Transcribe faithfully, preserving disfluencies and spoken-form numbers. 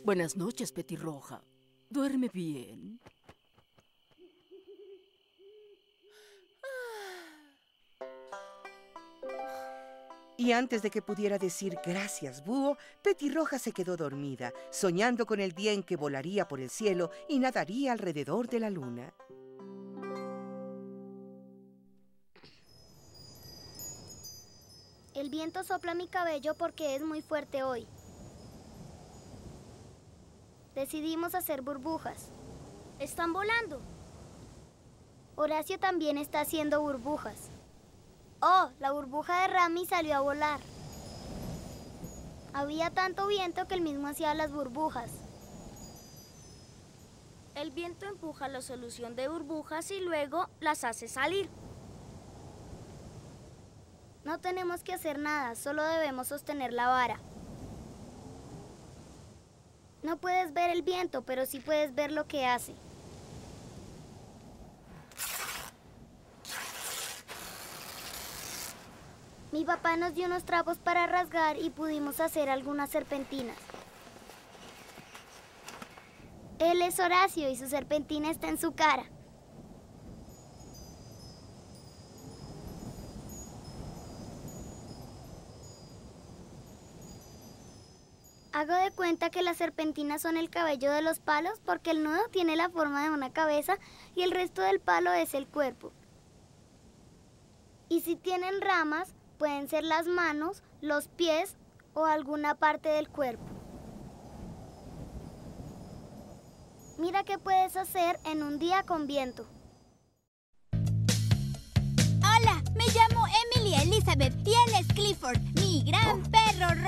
Buenas noches, Petirroja. Duerme bien. Y antes de que pudiera decir gracias, Búho, Petirroja se quedó dormida, soñando con el día en que volaría por el cielo y nadaría alrededor de la luna. El viento sopla mi cabello porque es muy fuerte hoy. Decidimos hacer burbujas. Están volando. Horacio también está haciendo burbujas. Oh, la burbuja de Rami salió a volar. Había tanto viento que él mismo hacía las burbujas. El viento empuja la solución de burbujas y luego las hace salir. No tenemos que hacer nada, solo debemos sostener la vara. No puedes ver el viento, pero sí puedes ver lo que hace. Mi papá nos dio unos trapos para rasgar y pudimos hacer algunas serpentinas. Él es Horacio y su serpentina está en su cara. Hago de cuenta que las serpentinas son el cabello de los palos porque el nudo tiene la forma de una cabeza y el resto del palo es el cuerpo. Y si tienen ramas, pueden ser las manos, los pies o alguna parte del cuerpo. Mira qué puedes hacer en un día con viento. Hola, me llamo Emily Elizabeth y él es Clifford, mi gran perro rojo.